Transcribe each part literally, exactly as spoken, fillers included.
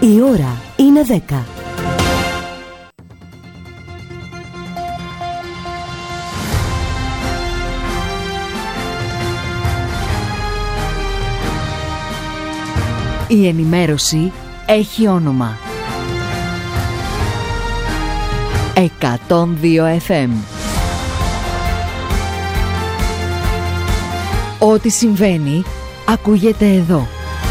Η ώρα είναι δέκα. Η ενημέρωση έχει όνομα. εκατόν δύο εφ εμ. Ό,τι συμβαίνει ακούγεται εδώ.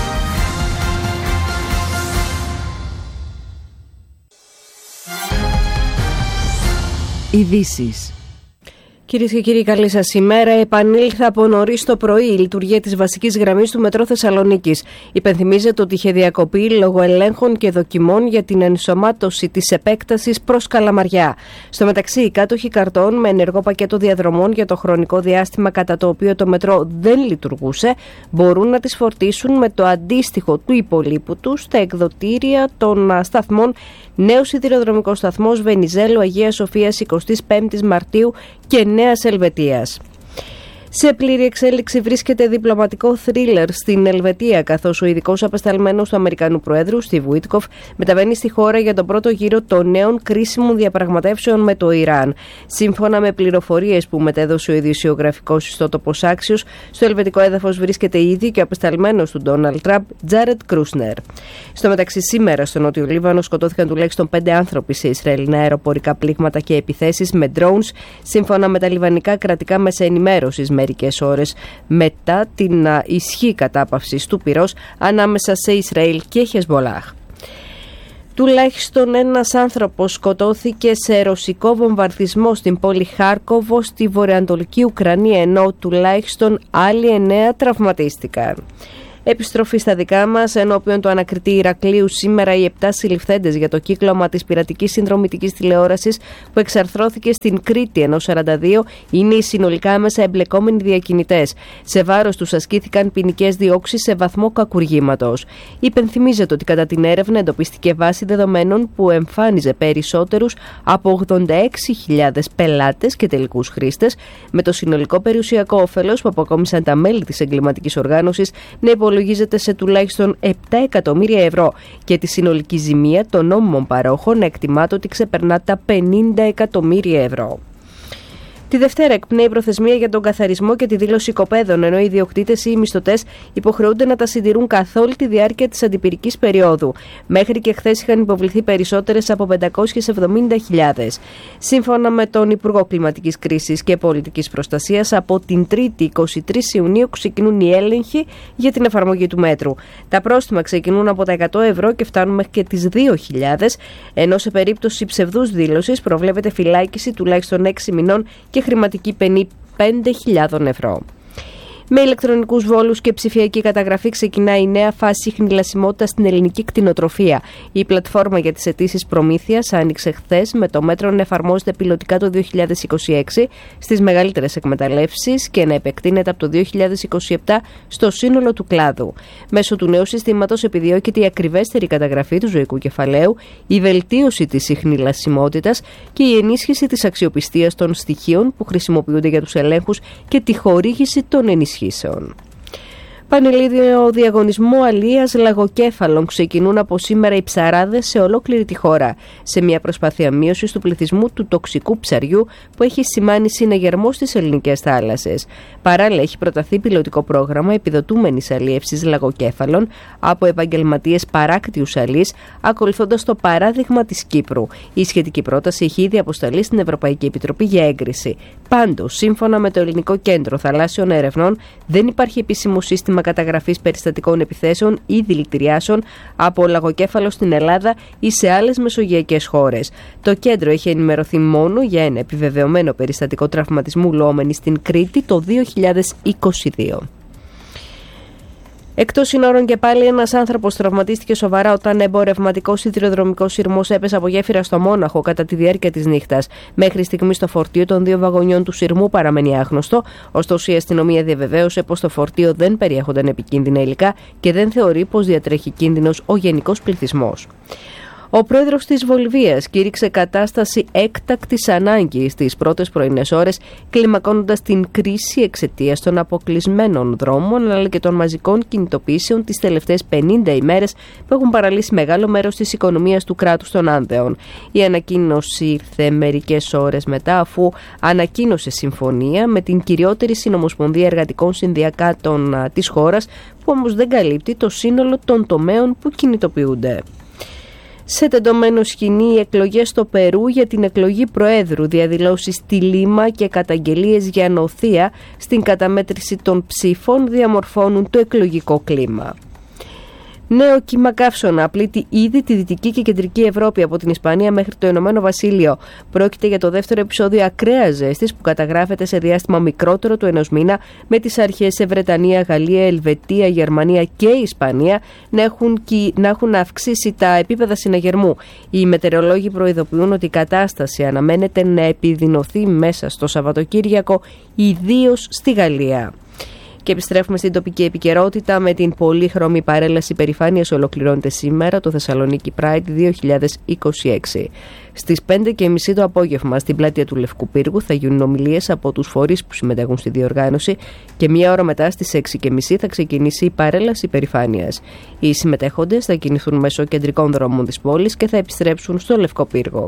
Ειδήσεις. Κυρίες και κύριοι, καλή σας ημέρα. Επανήλθε από νωρίς το πρωί η λειτουργία της βασικής γραμμής του μετρό Θεσσαλονίκης. Υπενθυμίζεται ότι είχε διακοπεί λόγω ελέγχων και δοκιμών για την ενσωμάτωση της επέκτασης προς Καλαμαριά. Στο μεταξύ, οι κάτοχοι καρτών με ενεργό πακέτο διαδρομών για το χρονικό διάστημα κατά το οποίο το μετρό δεν λειτουργούσε μπορούν να τις φορτίσουν με το αντίστοιχο του υπολείπου τους στα εκδοτήρια των σταθμών Νέος Σιδηροδρομικός Σταθμός Βενιζέλου Αγίας Σοφίας εικοστή πέμπτη Μαρτίου και Νέας Ελβετίας. Σε πλήρη εξέλιξη βρίσκεται διπλωματικό θρίλερ στην Ελβετία, καθώς ο ειδικός απεσταλμένος του Αμερικανού Προέδρου, Στιβ Βίτκοφ, μεταβαίνει στη χώρα για τον πρώτο γύρο των νέων κρίσιμων διαπραγματεύσεων με το Ιράν. Σύμφωνα με πληροφορίες που μετέδωσε ο ειδησιογραφικός ιστότοπος Άξιος, στο ελβετικό έδαφος βρίσκεται ήδη και ο απεσταλμένος του Ντόναλντ Τραμπ, Τζάρετ Κρούσνερ. Στο μεταξύ, σήμερα στο Νότιο Λίβανο σκοτώθηκαν τουλάχιστον πέντε άνθρωποι σε Ισραηλινά αεροπορικά πλήγματα και επιθέσεις με drones, σύμφωνα με τα λιβανικά κρατικά μέσα ενημέρωσης, μερικές ώρες μετά την ισχύ κατάπαυσης του πυρός ανάμεσα σε Ισραήλ και Χεσμολάχ. Τουλάχιστον ένας άνθρωπος σκοτώθηκε σε ρωσικό βομβαρδισμό στην πόλη Χάρκοβο στη βορειοανατολική Ουκρανία, ενώ τουλάχιστον άλλοι εννέα τραυματίστηκαν. Επιστροφή στα δικά μας, ενώπιον του ανακριτή Ηρακλείου σήμερα οι επτά συλληφθέντες για το κύκλωμα της πειρατικής συνδρομητικής τηλεόρασης που εξαρθρώθηκε στην Κρήτη, ενώ σαράντα δύο είναι οι συνολικά άμεσα εμπλεκόμενοι διακινητές. Σε βάρος τους ασκήθηκαν ποινικές διώξεις σε βαθμό κακουργήματος. Υπενθυμίζεται ότι κατά την έρευνα εντοπίστηκε βάση δεδομένων που εμφάνιζε περισσότερους από ογδόντα έξι χιλιάδες πελάτες και τελικούς χρήστες, με το συνολικό περιουσιακό όφελος που αποκόμισαν τα μέλη της εγκληματικής οργάνωσης να υπολογίζεται σε τουλάχιστον επτά εκατομμύρια ευρώ και τη συνολική ζημία των νόμιμων παρόχων εκτιμάται ότι ξεπερνά τα πενήντα εκατομμύρια ευρώ. Τη Δευτέρα εκπνέει η προθεσμία για τον καθαρισμό και τη δήλωση οικοπαίδων, ενώ οι ιδιοκτήτες ή οι μισθωτές υποχρεούνται να τα συντηρούν καθ' όλη τη διάρκεια της αντιπυρικής περίοδου. Μέχρι και χθες είχαν υποβληθεί περισσότερες από πεντακόσιες εβδομήντα χιλιάδες. Σύμφωνα με τον Υπουργό Κλιματικής Κρίσης και Πολιτικής Προστασίας, από την Τρίτη εικοστή τρίτη Ιουνίου ξεκινούν οι έλεγχοι για την εφαρμογή του μέτρου. Τα πρόστιμα ξεκινούν από τα εκατό ευρώ και φτάνουν μέχρι και τις δύο χιλιάδες, ενώ σε περίπτωση ψευδούς δήλωσης προβλέπεται φυλάκιση τουλάχιστον έξι μηνών και χρηματική ποινή πέντε χιλιάδες ευρώ. Με ηλεκτρονικούς βόλους και ψηφιακή καταγραφή ξεκινάει η νέα φάση χνηλασιμότητας στην ελληνική κτηνοτροφία. Η πλατφόρμα για τις αιτήσεις προμήθειας άνοιξε χθες, με το μέτρο να εφαρμόζεται πιλωτικά το δύο χιλιάδες είκοσι έξι στις μεγαλύτερες εκμεταλλεύσεις και να επεκτείνεται από το δύο χιλιάδες είκοσι επτά στο σύνολο του κλάδου. Μέσω του νέου συστήματος επιδιώκεται η ακριβέστερη καταγραφή του ζωικού κεφαλαίου, η βελτίωση της χνηλασιμότητας και η ενίσχυση της αξιοπιστίας των στοιχείων που χρησιμοποιούνται για τους ελέγχους και τη χορήγηση των ενισχύσεων. Πανελλήνιο διαγωνισμό αλίας λαγοκέφαλων. Ξεκινούν από σήμερα οι ψαράδες σε ολόκληρη τη χώρα, σε μια προσπάθεια μείωσης του πληθυσμού του τοξικού ψαριού που έχει σημάνει συναγερμό στις ελληνικές θάλασσες. Παράλληλα, έχει προταθεί πιλωτικό πρόγραμμα επιδοτούμενης αλίευσης λαγοκέφαλων από επαγγελματίες παράκτιους αλείς, ακολουθώντας το παράδειγμα της Κύπρου. Η σχετική πρόταση έχει ήδη αποσταλεί στην Ευρωπαϊκή Επιτροπή για έγκριση. Πάντως, σύμφωνα με το Ελληνικό Κέντρο Θαλάσσιων Ερευνών, δεν υπάρχει επίσημο σύστημα καταγραφής περιστατικών επιθέσεων ή δηλητηριάσεων από λαγοκέφαλο στην Ελλάδα ή σε άλλες μεσογειακές χώρες. Το κέντρο έχει ενημερωθεί μόνο για ένα επιβεβαιωμένο περιστατικό τραυματισμού λουόμενης στην Κρήτη το δύο χιλιάδες είκοσι δύο. Εκτός συνόρων και πάλι, ένας άνθρωπος τραυματίστηκε σοβαρά όταν εμπορευματικός σιδηροδρομικός σειρμός έπεσε από γέφυρα στο Μόναχο κατά τη διάρκεια της νύχτας. Μέχρι στιγμής το φορτίο των δύο βαγονιών του σειρμού παραμένει άγνωστο, ωστόσο η αστυνομία διαβεβαίωσε πως στο φορτίο δεν περιέχονταν επικίνδυνα υλικά και δεν θεωρεί πως διατρέχει κίνδυνος ο γενικός πληθυσμός. Ο πρόεδρος της Βολιβίας κήρυξε κατάσταση έκτακτης ανάγκης στις πρώτες πρωινές ώρες, κλιμακώνοντας την κρίση εξαιτίας των αποκλεισμένων δρόμων αλλά και των μαζικών κινητοποιήσεων τις τελευταίες πενήντα ημέρες που έχουν παραλύσει μεγάλο μέρος της οικονομίας του κράτους των Άνδεων. Η ανακοίνωση ήρθε μερικές ώρες μετά, αφού ανακοίνωσε συμφωνία με την κυριότερη συνομοσπονδία εργατικών συνδικάτων της χώρας, που όμως δεν καλύπτει το σύνολο των τομέων που κινητοποιούνται. Σε τεντωμένο σκηνή, οι εκλογές στο Περού για την εκλογή Προέδρου, διαδηλώσεις στη Λίμα και καταγγελίες για νοθεία στην καταμέτρηση των ψήφων διαμορφώνουν το εκλογικό κλίμα. Νέο κύμα καύσωνα πλήττει ήδη τη Δυτική και Κεντρική Ευρώπη, από την Ισπανία μέχρι το Ηνωμένο Βασίλειο. Πρόκειται για το δεύτερο επεισόδιο ακραίας ζέστης που καταγράφεται σε διάστημα μικρότερο του ενός μήνα, με τις αρχές σε Βρετανία, Γαλλία, Ελβετία, Γερμανία και Ισπανία να έχουν, να έχουν αυξήσει τα επίπεδα συναγερμού. Οι μετεωρολόγοι προειδοποιούν ότι η κατάσταση αναμένεται να επιδεινωθεί μέσα στο Σαββατοκύριακο, ιδίως στη Γαλλία. Και επιστρέφουμε στην τοπική επικαιρότητα με την πολύχρωμη παρέλαση περηφάνειας. Ολοκληρώνεται σήμερα το Θεσσαλονίκη Pride δύο χιλιάδες είκοσι έξι. Στις πέντε και μισή το απόγευμα στην πλατεία του Λευκού Πύργου θα γίνουν ομιλίες από τους φορείς που συμμετέχουν στη διοργάνωση και μία ώρα μετά στις έξι και μισή θα ξεκινήσει η παρέλαση περηφάνειας. Οι συμμετέχοντες θα κινηθούν μέσω κεντρικών δρόμων της πόλης και θα επιστρέψουν στο Λευκό Πύργο.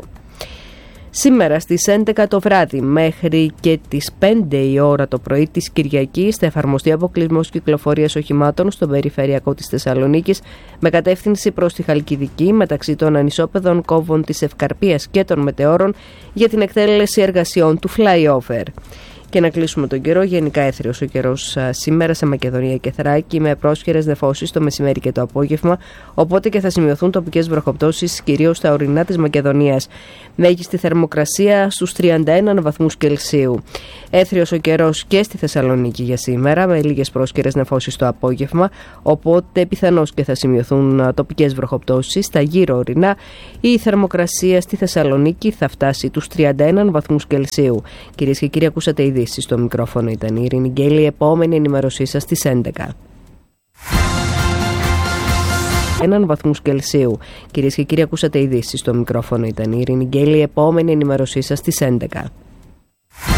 Σήμερα στις έντεκα το βράδυ μέχρι και τις πέντε η ώρα το πρωί της Κυριακής θα εφαρμοστεί αποκλεισμός κυκλοφορίας οχημάτων στον περιφερειακό της Θεσσαλονίκης με κατεύθυνση προς τη Χαλκιδική, μεταξύ των ανισόπεδων κόβων της Ευκαρπίας και των Μετεώρων, για την εκτέλεση εργασιών του flyover. Και να κλείσουμε τον καιρό. Γενικά έθριος ο καιρός σήμερα σε Μακεδονία και Θράκη, με πρόσχερες νεφώσεις το μεσημέρι και το απόγευμα, οπότε και θα σημειωθούν τοπικές βροχοπτώσεις κυρίως στα ορεινά της Μακεδονίας. Μέγιστη θερμοκρασία στους τριάντα ένα βαθμούς Κελσίου. Έθριος ο καιρός και στη Θεσσαλονίκη για σήμερα, με λίγες πρόσχερες νεφώσεις το απόγευμα, οπότε πιθανώς και θα σημειωθούν τοπικές βροχοπτώσεις στα γύρω ορεινά. Η θερμοκρασία στη Θεσσαλονίκη θα φτάσει τους τριάντα ένα βαθμούς Κελσίου. Κυρίες και κύριοι, ακούσατε ειδήσεις. Στο μικρόφωνο ήταν η Ειρήνη Γκέλη. Η επόμενη ενημέρωσή σας στις έντεκα. Έναν βαθμούς Κελσίου. Κυρίες και κύριοι, ακούσατε ειδήσεις. Στο μικρόφωνο ήταν η Ειρήνη Γκέλη. Η επόμενη ενημέρωσή σας στις έντεκα.